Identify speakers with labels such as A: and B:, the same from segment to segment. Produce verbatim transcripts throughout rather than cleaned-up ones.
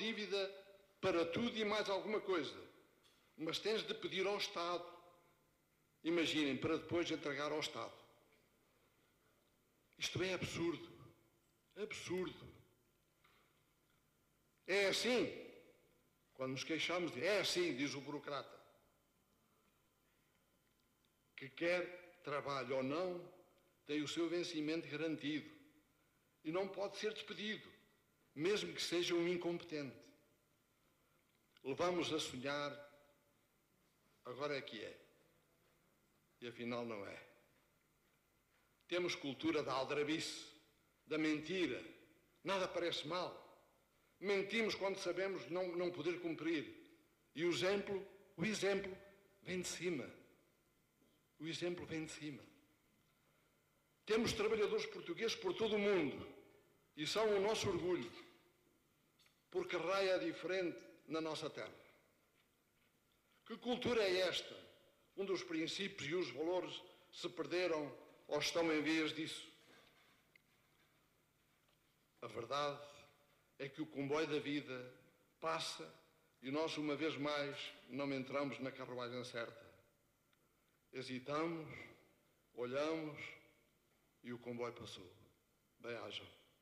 A: dívida para tudo e mais alguma coisa, mas tens de pedir ao Estado. Imaginem, para depois entregar ao Estado. Isto é absurdo. Absurdo. É assim. Quando nos queixamos, é assim, diz o burocrata. Que quer trabalho ou não, tem o seu vencimento garantido. E não pode ser despedido, mesmo que seja um incompetente. Levamos a sonhar, agora é que é. E afinal não é. Temos cultura da aldrabice, da mentira. Nada parece mal. Mentimos quando sabemos não, não poder cumprir. E o exemplo, o exemplo vem de cima. O exemplo vem de cima. Temos trabalhadores portugueses por todo o mundo e são o nosso orgulho, porque raia diferente na nossa terra. Que cultura é esta, onde os princípios e os valores se perderam ou estão em vias disso? A verdade é que o comboio da vida passa e nós, uma vez mais, não entramos na carruagem certa. Hesitamos, olhamos e o comboio passou. Bem-ajam.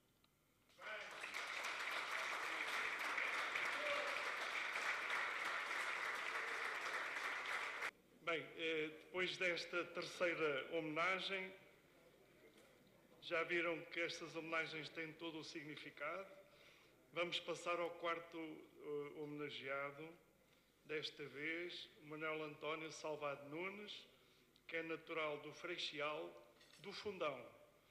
B: Bem, depois desta terceira homenagem, já viram que estas homenagens têm todo o significado. Vamos passar ao quarto uh, homenageado, desta vez, Manuel António Salvado Nunes, que é natural do Freixial, do Fundão,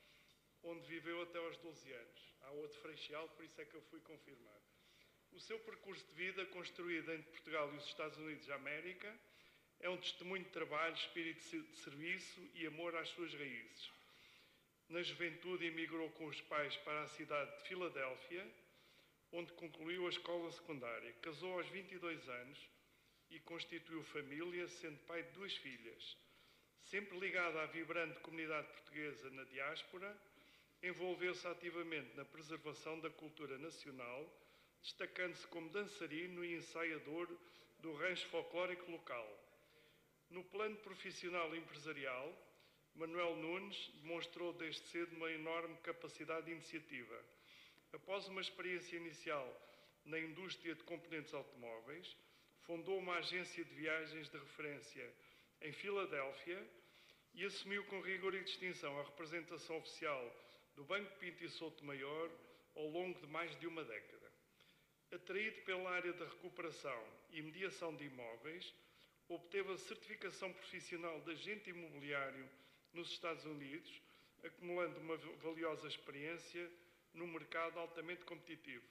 B: onde viveu até aos doze anos. Há outro Freixial, por isso é que eu fui confirmar. O seu percurso de vida, construído entre Portugal e os Estados Unidos da América, é um testemunho de trabalho, espírito de serviço e amor às suas raízes. Na juventude emigrou com os pais para a cidade de Filadélfia, onde concluiu a escola secundária. Casou aos vinte e dois anos e constituiu família, sendo pai de duas filhas. Sempre ligado à vibrante comunidade portuguesa na diáspora, envolveu-se ativamente na preservação da cultura nacional, destacando-se como dançarino e ensaiador do rancho folclórico local. No plano profissional e empresarial, Manuel Nunes demonstrou desde cedo uma enorme capacidade de iniciativa. Após uma experiência inicial na indústria de componentes automóveis, fundou uma agência de viagens de referência em Filadélfia e assumiu com rigor e distinção a representação oficial do Banco Pinto e Souto Maior ao longo de mais de uma década. Atraído pela área da recuperação e mediação de imóveis, obteve a certificação profissional de agente imobiliário nos Estados Unidos, acumulando uma valiosa experiência num mercado altamente competitivo.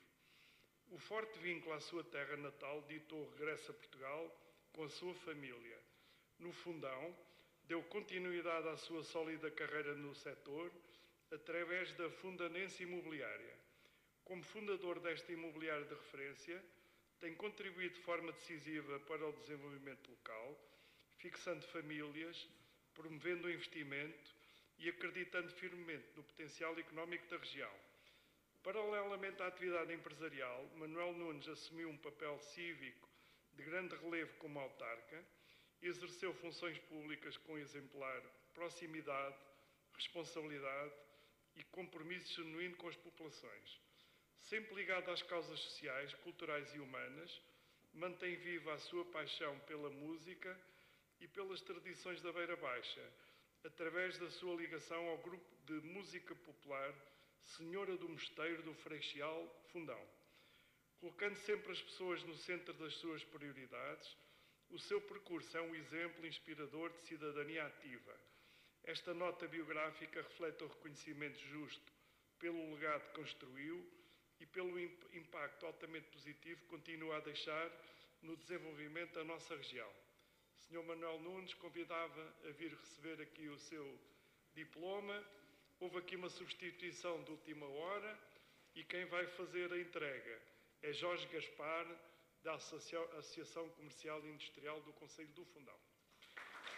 B: O forte vínculo à sua terra natal ditou o regresso a Portugal com a sua família. No Fundão, deu continuidade à sua sólida carreira no setor através da Fundanense Imobiliária. Como fundador desta imobiliária de referência, tem contribuído de forma decisiva para o desenvolvimento local, fixando famílias, promovendo o investimento e acreditando firmemente no potencial económico da região. Paralelamente à atividade empresarial, Manuel Nunes assumiu um papel cívico de grande relevo como autarca, exerceu funções públicas com exemplar proximidade, responsabilidade e compromisso genuíno com as populações. Sempre ligado às causas sociais, culturais e humanas, mantém viva a sua paixão pela música e pelas tradições da Beira Baixa, através da sua ligação ao grupo de música popular Senhora do Mosteiro do Freixial Fundão. Colocando sempre as pessoas no centro das suas prioridades, o seu percurso é um exemplo inspirador de cidadania ativa. Esta nota biográfica reflete o reconhecimento justo pelo legado que construiu e pelo impacto altamente positivo que continua a deixar no desenvolvimento da nossa região. O senhor Manuel Nunes convidava a vir receber aqui o seu diploma. Houve aqui uma substituição de última hora e quem vai fazer a entrega é Jorge Gaspar, da Associação Comercial e Industrial do Concelho do Fundão.